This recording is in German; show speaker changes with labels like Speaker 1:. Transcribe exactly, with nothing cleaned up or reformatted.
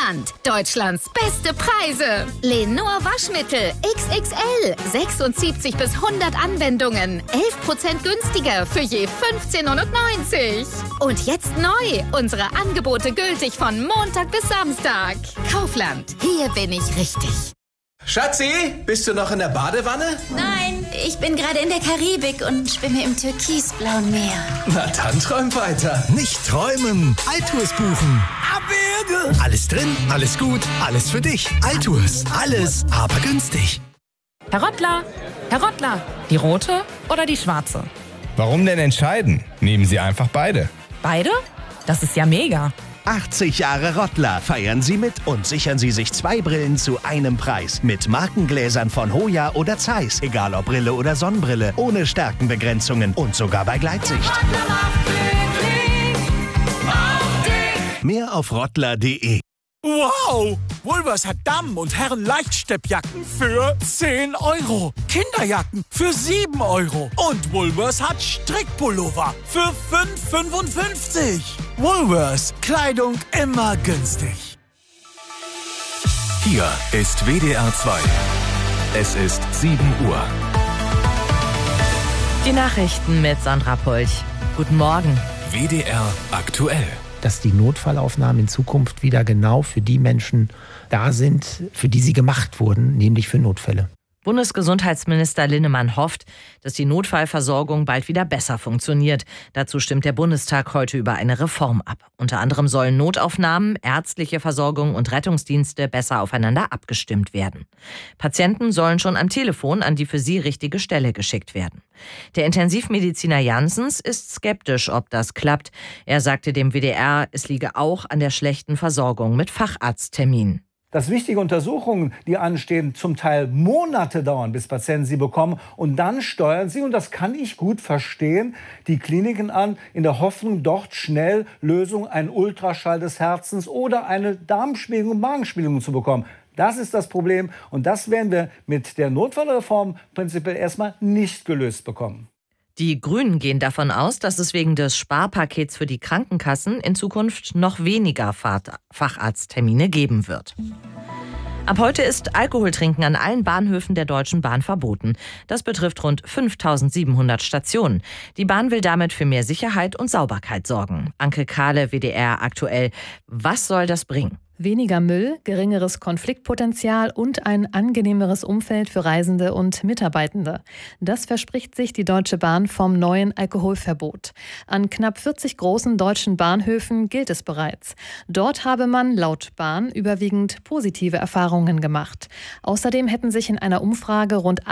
Speaker 1: Kaufland. Deutschlands beste Preise. Lenor Waschmittel X X L. sechsundsiebzig bis hundert Anwendungen. elf Prozent günstiger für je fünfzehn neunundneunzig. Und jetzt neu. Unsere Angebote gültig von Montag bis Samstag. Kaufland. Hier bin ich richtig.
Speaker 2: Schatzi, bist du noch in der Badewanne?
Speaker 3: Nein, ich bin gerade in der Karibik und schwimme im türkisblauen Meer.
Speaker 2: Na dann träum weiter.
Speaker 4: Nicht träumen, Altours buchen.
Speaker 2: Abwürge.
Speaker 4: Alles drin, alles gut, alles für dich. Altours, alles, aber günstig.
Speaker 5: Herr Rottler, Herr Rottler, die rote oder die schwarze?
Speaker 6: Warum denn entscheiden? Nehmen Sie einfach beide.
Speaker 5: Beide? Das ist ja mega.
Speaker 4: achtzig Jahre Rottler feiern Sie mit und sichern Sie sich zwei Brillen zu einem Preis. Mit Markengläsern von Hoya oder Zeiss. Egal ob Brille oder Sonnenbrille. Ohne Stärkenbegrenzungen und sogar bei Gleitsicht. Mehr auf rottler punkt de.
Speaker 7: Wow! Woolworths hat Damen- und Herren-Leichtsteppjacken für zehn Euro. Kinderjacken für sieben Euro. Und Woolworths hat Strickpullover für fünf fünfundfünfzig. Woolworths. Kleidung immer günstig.
Speaker 8: Hier ist W D R zwei. Es ist sieben Uhr.
Speaker 5: Die Nachrichten mit Sandra Polch. Guten Morgen.
Speaker 8: W D R aktuell.
Speaker 9: Dass die Notfallaufnahmen in Zukunft wieder genau für die Menschen da sind, für die sie gemacht wurden, nämlich für Notfälle.
Speaker 5: Bundesgesundheitsminister Linnemann hofft, dass die Notfallversorgung bald wieder besser funktioniert. Dazu stimmt der Bundestag heute über eine Reform ab. Unter anderem sollen Notaufnahmen, ärztliche Versorgung und Rettungsdienste besser aufeinander abgestimmt werden. Patienten sollen schon am Telefon an die für sie richtige Stelle geschickt werden. Der Intensivmediziner Janssens ist skeptisch, ob das klappt. Er sagte dem W D R, es liege auch an der schlechten Versorgung mit Facharztterminen.
Speaker 10: Dass wichtige Untersuchungen, die anstehen, zum Teil Monate dauern, bis Patienten sie bekommen. Und dann steuern sie, und das kann ich gut verstehen, die Kliniken an, in der Hoffnung, dort schnell Lösungen, einen Ultraschall des Herzens oder eine Darmspiegelung, Magenspiegelung zu bekommen. Das ist das Problem. Und das werden wir mit der Notfallreform prinzipiell erstmal nicht gelöst bekommen.
Speaker 5: Die Grünen gehen davon aus, dass es wegen des Sparpakets für die Krankenkassen in Zukunft noch weniger Facharzttermine geben wird. Ab heute ist Alkoholtrinken an allen Bahnhöfen der Deutschen Bahn verboten. Das betrifft rund fünftausendsiebenhundert Stationen. Die Bahn will damit für mehr Sicherheit und Sauberkeit sorgen. Anke Kahle, W D R aktuell. Was soll das bringen?
Speaker 11: Weniger Müll, geringeres Konfliktpotenzial und ein angenehmeres Umfeld für Reisende und Mitarbeitende. Das verspricht sich die Deutsche Bahn vom neuen Alkoholverbot. An knapp vierzig großen deutschen Bahnhöfen gilt es bereits. Dort habe man laut Bahn überwiegend positive Erfahrungen gemacht. Außerdem hätten sich in einer Umfrage rund